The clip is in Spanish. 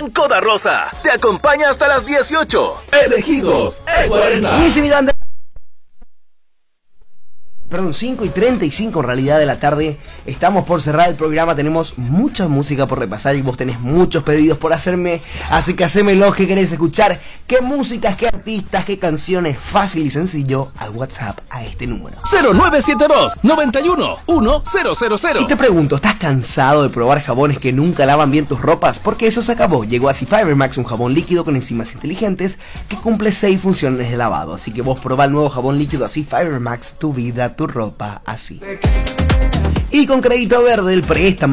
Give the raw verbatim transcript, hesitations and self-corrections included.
en Coda Rosa. Te acompaña hasta las dieciocho. Elegidos E cuarenta. Perdón, cinco y treinta y cinco en realidad de la tarde. Estamos por cerrar el programa. Tenemos mucha música por repasar y vos tenés muchos pedidos por hacerme. Así que hacémelo, que querés escuchar. ¿Qué músicas, qué artistas, qué canciones? Fácil y sencillo al WhatsApp a este número. cero nueve siete dos, noventa y uno, uno cero cero cero. Y te pregunto, ¿estás cansado de probar jabones que nunca lavan bien tus ropas? Porque eso se acabó. Llegó así Fiber Max, un jabón líquido con enzimas inteligentes que cumple seis funciones de lavado. Así que vos probá el nuevo jabón líquido así Fiber Max, tu vida, tu ropa, así. Y con Crédito Verde, el préstamo